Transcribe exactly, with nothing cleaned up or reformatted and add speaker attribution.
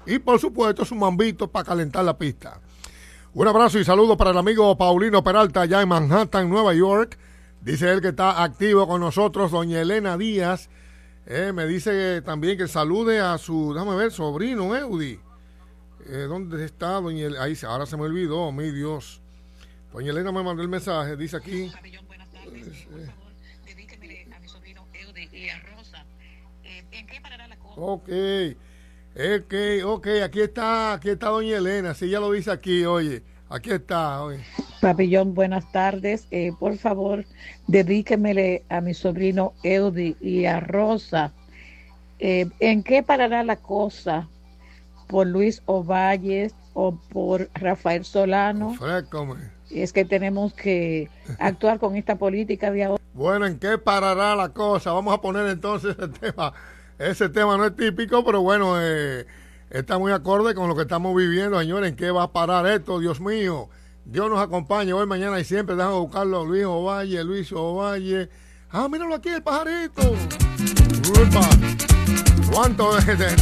Speaker 1: y por supuesto su mambito para calentar la pista. Un abrazo y saludo para el amigo Paulino Peralta allá en Manhattan, Nueva York. Dice él que está activo con nosotros. Doña Elena Díaz eh, me dice también que salude a su, déjame ver, sobrino Eudi. Eh, ¿Dónde está doña Elena? Ahí, ahora se me olvidó, mi Dios. Doña Elena me mandó el mensaje, dice aquí.
Speaker 2: Pabellón, buenas tardes. Eh, por favor, dedíqueme a mi sobrino Eudi y a Rosa. Eh, ¿En qué parará la cosa?
Speaker 1: Ok, ok, ok, aquí está, aquí está doña Elena, sí, ya lo dice aquí, oye, aquí está, oye.
Speaker 3: Papillón, buenas tardes. Eh, por favor, dedíquemele a mi sobrino Eudi y a Rosa. Eh, ¿En qué parará la cosa? ¿Por Luis Ovalle o por Rafael Solano?
Speaker 1: Ofrécome.
Speaker 3: Es que tenemos que actuar con esta política de ahora.
Speaker 1: Bueno, ¿en qué parará la cosa? Vamos a poner entonces ese tema. Ese tema no es típico, pero bueno, eh, está muy acorde con lo que estamos viviendo, señores. ¿En qué va a parar esto? Dios mío. Dios nos acompañe hoy, mañana y siempre. Déjame buscarlo. Luis Ovalle, Luis Ovalle. Ah, míralo aquí, el pajarito. Upa. ¿Cuánto de, de